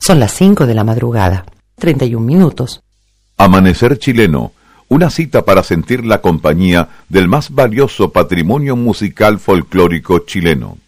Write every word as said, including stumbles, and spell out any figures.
Son las cinco de la madrugada, treinta y un minutos. Amanecer chileno, una cita para sentir la compañía del más valioso patrimonio musical folclórico chileno.